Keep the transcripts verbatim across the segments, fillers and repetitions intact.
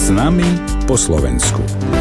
S nami po Slovensku.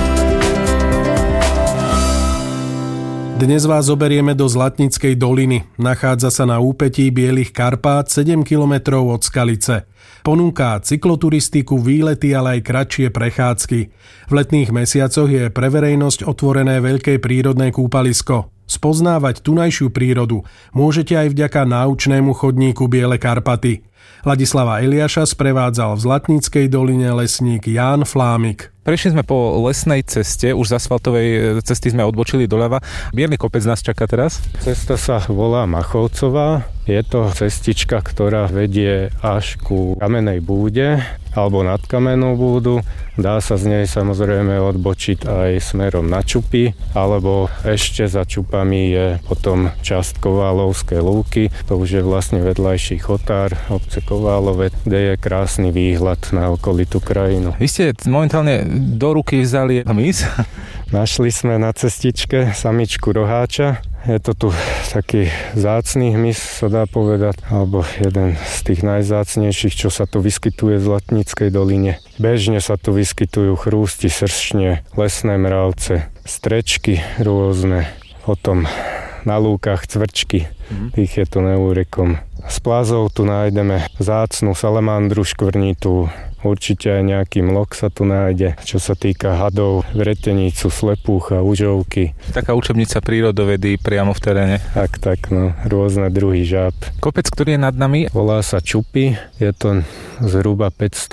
Dnes vás zoberieme do Zlatníckej doliny. Nachádza sa na úpetí Bielých Karpát sedem kilometrov od Skalice. Ponúka cykloturistiku, výlety, ale aj kratšie prechádzky. V letných mesiacoch je pre verejnosť otvorené veľké prírodné kúpalisko. Spoznávať tunajšiu prírodu môžete aj vďaka náučnému chodníku Biele Karpaty. Ladislava Eliáša sprevádzal v Zlatníckej doline lesník Ján Flámik. Prešli sme po lesnej ceste, už z asfaltovej cesty sme odbočili doľava. Bielý kopec nás čaká teraz. Cesta sa volá Machovcová. Je to cestička, ktorá vedie až ku Kamennej búde alebo nad Kamennou búdu. Dá sa z nej samozrejme odbočiť aj smerom na Čupy, alebo ešte za Čupami je potom časť Koválovskej lúky. To už je vlastne vedľajší chotár obce Koválove, kde je krásny výhľad na okolitú krajinu. Vy ste momentálne do ruky vzali hmyz? Našli sme na cestičke samičku roháča. Je to tu taký vzácny hmyz, sa dá povedať, alebo jeden z tých najvzácnejších, čo sa tu vyskytuje v Zlatníckej doline. Bežne sa tu vyskytujú chrústi, sršne, lesné mravce, strečky rôzne, potom na lúkach cvrčky, tých je tu neúrekom. Z plazov tu nájdeme vzácnu salamandru škvrnitú, určite aj nejaký mlok sa tu nájde. Čo sa týka hadov, vretenicu, slepúcha, užovky. Taká učebnica prírodovedy priamo v teréne. Tak, tak, no, rôzne druhy žáb. Kopec, ktorý je nad nami? Volá sa Čupy, je to zhruba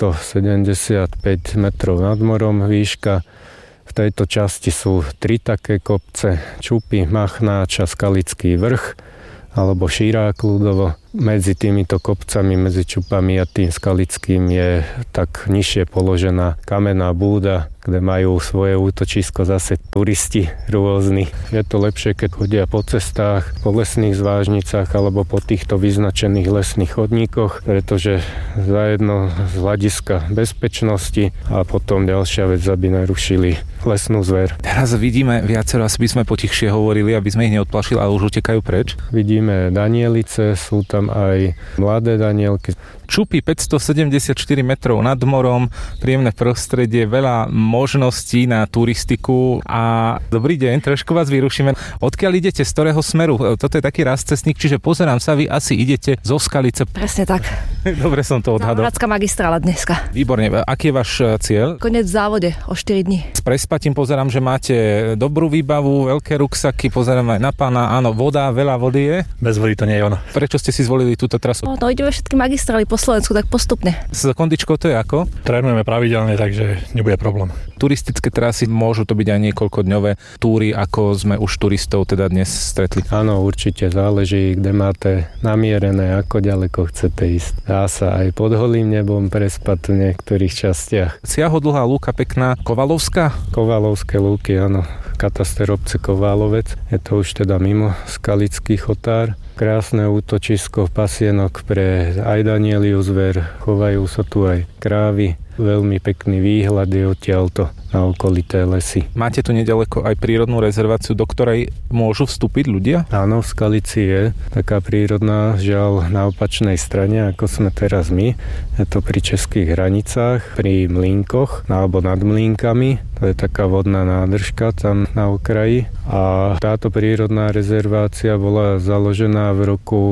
päťstosedemdesiatpäť metrov nad morom výška. V tejto časti sú tri také kopce, Čupy, Machnáč a Skalický vrch, alebo Šírák ľudovo. Medzi týmito kopcami, medzi Čupami a tým Skalickým je tak nižšie položená Kamenná búda, kde majú svoje útočisko zase turisti rôzni. Je to lepšie, keď chodia po cestách, po lesných zvážnicách alebo po týchto vyznačených lesných chodníkoch, pretože zajedno z hľadiska bezpečnosti a potom ďalšia vec, aby narušili lesnú zver. Teraz vidíme viacero, asi by sme potichšie hovorili, aby sme ich neodplašili, ale už utekajú preč. Vidíme danielice, sú tam aj mladé danielky. Čupy päťstosedemdesiatštyri metrov nad morom, príjemné prostredie, veľa možností na turistiku a dobrý deň, trošku vás vyrušíme. Odkiaľ idete, z ktorého smeru? Toto je taký raz cestník, čiže pozerám sa, vy asi idete zo Skalice. Presne tak. Dobre som to odhadol. Záhradská magistrála dneska. Výborne. Aký je váš cieľ? Koniec v závode o štyri dní. S prespatím pozerám, že máte dobrú výbavu, veľké ruksaky, pozerám aj na pána. Áno, voda, veľa vody je. Bez vody to nie je ono. Prečo ste si zvolili túto trasu? No, no ideme všetky magistrály po Slovensku, tak postupne. S kondičkou to je ako? Trénujeme pravidelne, takže nebude problém. Turistické trasy, môžu to byť aj niekoľkodňové túry, ako sme už turistov teda dnes stretli. Áno, určite záleží, kde máte namierené, ako ďaleko chcete ísť. Dá sa aj pod holým nebom prespať v niektorých častiach. Siahodlhá lúka pekná, Kovalovská? Kovalovské lúky, áno. Kataster obce Koválovec. Je to už teda mimo Skalický chotár. Krásne útočisko, pasienok pre aj danieliu zver. Chovajú sa tu aj krávy. Veľmi pekný výhľad je odtiaľto na okolité lesy. Máte tu nedaleko aj prírodnú rezerváciu, do ktorej môžu vstúpiť ľudia? Áno, v Skalici je taká prírodná, žiaľ na opačnej strane, ako sme teraz my. Je to pri českých hranicách, pri Mlínkoch, alebo nad Mlínkami. To je taká vodná nádržka tam na okraji. A táto prírodná rezervácia bola založená v roku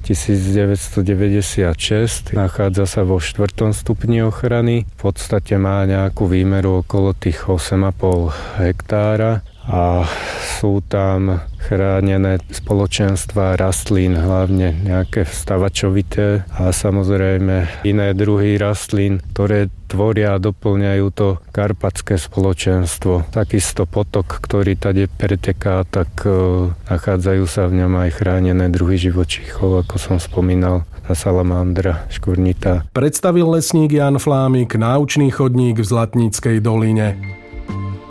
devätnásťstodeväťdesiatšesť. Nachádza sa vo štvrtom stupni ochrany. V podstate má nejakú výmeru okolo tých osem a pol hektára a sú tam chránené spoločenstva rastlín, hlavne nejaké vstavačovité a samozrejme iné druhy rastlín, ktoré tvoria a doplňajú to karpatské spoločenstvo. Takisto potok, ktorý tady preteká, tak e, nachádzajú sa v ňom aj chránené druhy živočíchov, ako som spomínal, tá salamandra škvrnitá. Predstavil lesník Ján Flámik náučný chodník v Zlatníckej doline.